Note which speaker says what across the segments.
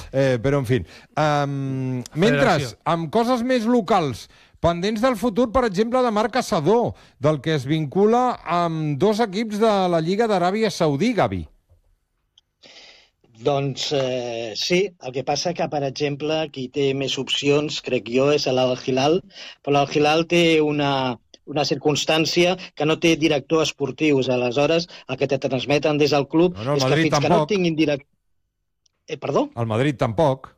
Speaker 1: Però, en fi. Mentre, amb coses més locals, pendents del futur, per exemple, de Marc Caçador, del que es vincula amb 2 equips de la Lliga d'Aràbia Saudí, Gavi.
Speaker 2: Doncs sí, el que passa que, per exemple, qui té més opcions, crec jo, és l'Al-Hilal, però l'Al-Hilal té una circumstància que no té director esportius. Aleshores, el que te transmeten des del club és que fins que no tinguin director... Perdó?
Speaker 1: El Madrid tampoc.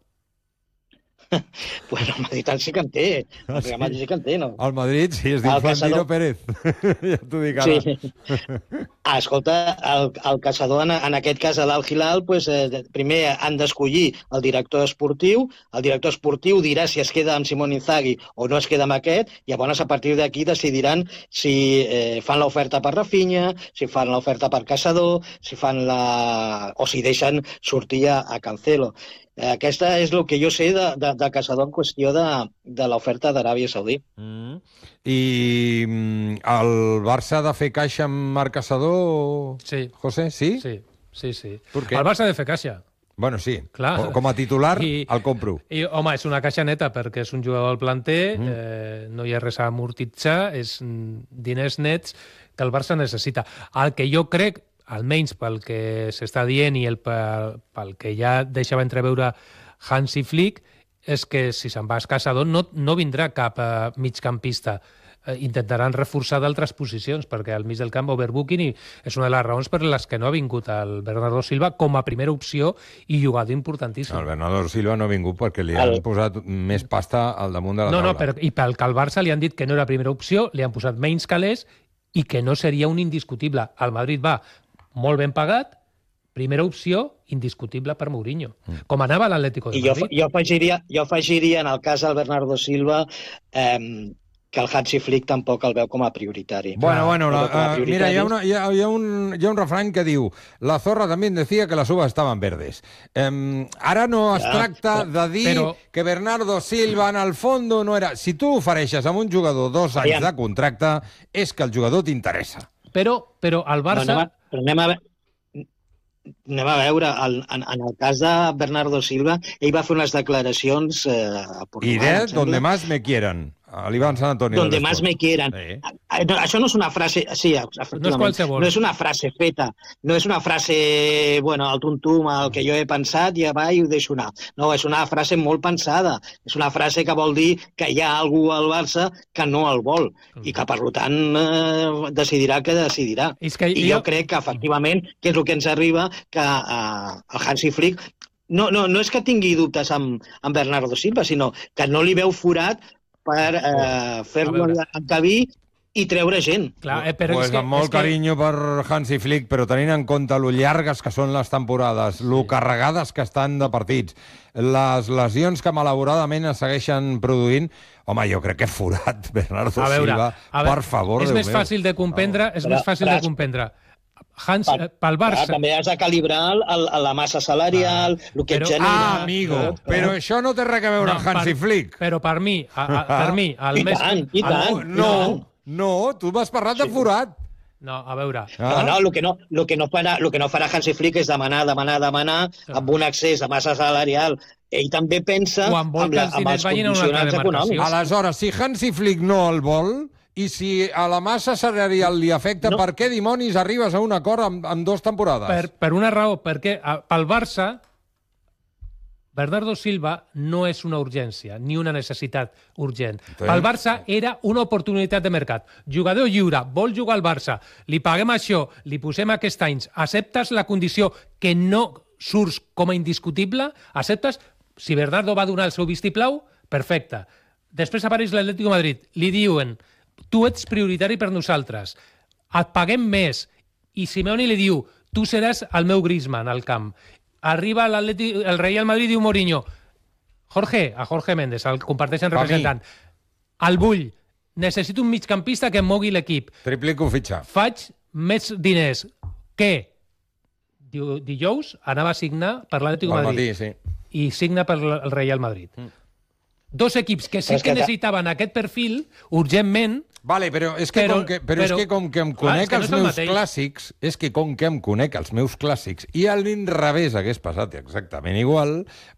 Speaker 2: Bueno, el Madrid sí que en té. El Real Madrid sí que en té, no?
Speaker 1: El Madrid, sí, es diu Florentino Pérez. Ja t'ho dic ara.
Speaker 2: Sí. Escolta, el Caçador, en aquest cas, a l'Al-Hilal, primer han d'escollir el director esportiu. El director esportiu dirà si es queda amb Simone Inzaghi o no es queda amb aquest, i llavors a partir d'aquí decidiran si fan l'oferta per Rafinha, si fan l'oferta per Caçador, o si deixen sortir a Cancelo. Aquesta és el que jo sé de Caçador en qüestió de l'oferta d'Aràbia Saudí.
Speaker 1: I el Barça ha de fer caixa amb Marc Caçador, José? Sí?
Speaker 3: Sí.
Speaker 1: Per què?
Speaker 3: El Barça ha de fer caixa.
Speaker 1: Bueno, sí.
Speaker 3: Clar.
Speaker 1: Com a titular, el compro.
Speaker 3: Home, és una caixa neta perquè és un jugador del planter, no hi ha res a amortitzar, és diners nets que el Barça necessita. El que jo crec, almenys pel que s'està dient i pel que ja deixava entreveure Hansi Flick, és que si se'n va a Caçador no vindrà cap migcampista. Intentaran reforçar d'altres posicions, perquè al mig del camp overbooking és una de les raons per les que no ha vingut el Bernardo Silva com a primera opció i jugador importantíssim.
Speaker 1: El Bernardo Silva no ha vingut perquè li han posat més pasta al damunt de la taula.
Speaker 3: I pel que al Barça li han dit que no era primera opció, li han posat menys calés i que no seria un indiscutible. El Madrid va molt ben pagat, primera opció, indiscutible per Mourinho. Com anava l'Atlético de Madrid.
Speaker 2: Jo afegiria en el cas del Bernardo Silva que el Hansi Flick tampoc el veu com a prioritari.
Speaker 1: Bueno, mira, hi ha un refrany que diu la zorra también decía que las uvas estaban verdes. Ara no es tracta de dir que Bernardo Silva en el fondo no era... Si tu ofereixes amb un jugador 2 anys de contracte, és que el jugador t'interessa.
Speaker 3: Però el Barça...
Speaker 2: Anem a veure, en el cas de Bernardo Silva, ell va fer unes declaracions a Portugal.
Speaker 1: Iré donde más me quieran. L'Ivan San Antonio.
Speaker 2: Donde más me quieran. Això no és una frase... Sí, efectivament. No és una frase feta. No és una frase, al tuntum, el que jo he pensat, ja va i ho deixo anar. No, és una frase molt pensada. És una frase que vol dir que hi ha algú al Barça que no el vol i que, per tant, decidirà el que decidirà. I jo crec que, efectivament, que és el que ens arriba, que el Hansi Flick no és que tingui dubtes amb Bernardo Silva, sinó que no li veu forat per fer-lo encabir i treure gent.
Speaker 1: Pues amb molt carinyo per Hansi Flick, però tenint en compte lo llargues que són les temporades, lo carregades que estan de partits, les lesions que malauradament es segueixen produint, home, jo crec que és forat, Bernardo Silva, per favor,
Speaker 3: Déu meu. És més fàcil de comprendre. Pel Barça...
Speaker 2: També has de calibrar la massa salarial, el que et genera...
Speaker 1: amigo, però això no té res a veure amb Hansi Flick.
Speaker 3: Però per mi, el més...
Speaker 2: I tant.
Speaker 1: No, tu m'has parlat de forat.
Speaker 3: No, a veure...
Speaker 2: No, el que no farà Hansi Flick és demanar amb un excés de massa salarial. Ell també pensa amb els condicionants econòmics.
Speaker 1: Aleshores, si Hansi Flick no el vol... I si a la massa salarial li afecta, per què dimonis arribes a un acord amb 2 temporades?
Speaker 3: Per una raó, perquè pel Barça, Bernardo Silva no és una urgència, ni una necessitat urgent. Pel Barça era una oportunitat de mercat. Jugador lliure, vol jugar al Barça, li paguem això, li posem aquests anys, acceptes la condició que no surts com a indiscutible, acceptes, si Bernardo va donar el seu vistiplau, perfecte. Després apareix l'Atlético de Madrid, li diuen tu ets prioritari per nosaltres, et paguem més, i Simeone li diu, tu seràs el meu Griezmann al camp. Arriba el Real Madrid i diu Mourinho, a Jorge Méndez, el comparteixen representant, el vull, necessito un migcampista que em mogui l'equip.
Speaker 1: Triplico fitxa.
Speaker 3: Faig més diners. Què? Dijous anava a signar per l'Atlético de Madrid i signa per el Real Madrid. 2 equips que sí que necessitaven aquest perfil urgentment.
Speaker 1: Vale, però és que com que em conec els meus clàssics, i a l'inrevés hagués passat exactament igual,